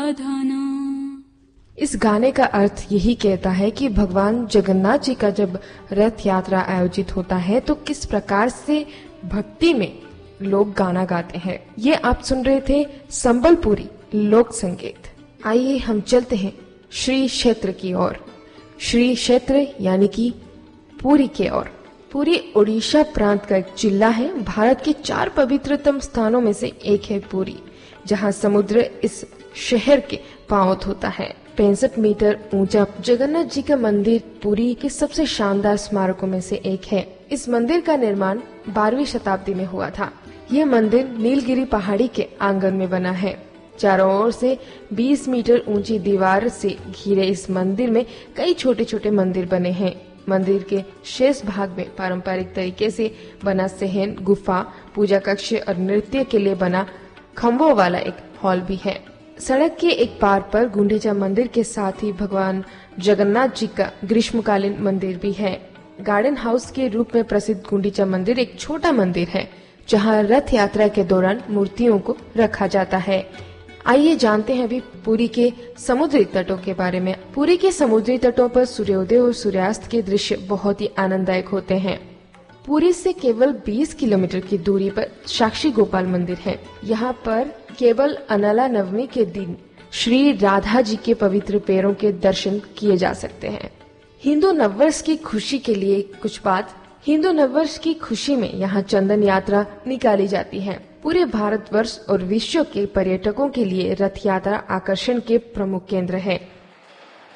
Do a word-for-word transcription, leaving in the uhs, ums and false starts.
साधना। इस गाने का अर्थ यही कहता है कि भगवान जगन्नाथ जी का जब रथ यात्रा आयोजित होता है तो किस प्रकार से भक्ति में लोग गाना गाते हैं। ये आप सुन रहे थे संबलपुरी लोक संगीत। आइए हम चलते हैं श्री क्षेत्र की ओर। श्री क्षेत्र यानी कि पुरी के ओर। पुरी ओडिशा प्रांत का एक जिला है। भारत के चार पवित्रतम स्थानों में से एक है पुरी, जहां समुद्र इस शहर के पांवत होता है। पैंसठ मीटर ऊंचा जगन्नाथ जी का मंदिर पुरी के सबसे शानदार स्मारकों में से एक है। इस मंदिर का निर्माण बारहवीं शताब्दी में हुआ था। यह मंदिर नीलगिरी पहाड़ी के आंगन में बना है। चारों ओर से बीस मीटर ऊंची दीवार से घिरे इस मंदिर में कई छोटे छोटे मंदिर बने हैं। मंदिर के शेष भाग में पारंपरिक तरीके से बना सहन, गुफा, पूजा कक्ष और नृत्य के लिए बना खम्भों वाला एक हॉल भी है। सड़क के एक पार पर गुंडीचा मंदिर के साथ ही भगवान जगन्नाथ जी का ग्रीष्मकालीन मंदिर भी है। गार्डन हाउस के रूप में प्रसिद्ध गुंडीचा मंदिर एक छोटा मंदिर है जहां रथ यात्रा के दौरान मूर्तियों को रखा जाता है। आइए जानते हैं अभी पुरी के समुद्री तटों के बारे में। पुरी के समुद्री तटों पर सूर्योदय और सूर्यास्त के दृश्य बहुत ही आनंददायक होते हैं। पुरी से केवल बीस किलोमीटर की दूरी पर साक्षी गोपाल मंदिर है। यहाँ पर केवल अनला नवमी के दिन श्री राधा जी के पवित्र पैरों के दर्शन किए जा सकते हैं। हिंदू नववर्ष की खुशी के लिए कुछ बात। हिंदू नववर्ष की खुशी में यहाँ चंदन यात्रा निकाली जाती है। पूरे भारतवर्ष और विश्व के पर्यटकों के लिए रथ यात्रा आकर्षण के प्रमुख केंद्र है।